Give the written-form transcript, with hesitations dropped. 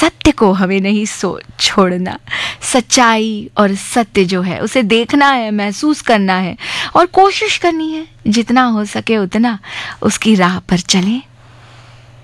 सत्य को हमें नहीं छोड़ना। सच्चाई और सत्य जो है उसे देखना है, महसूस करना है और कोशिश करनी है जितना हो सके उतना उसकी राह पर चलें।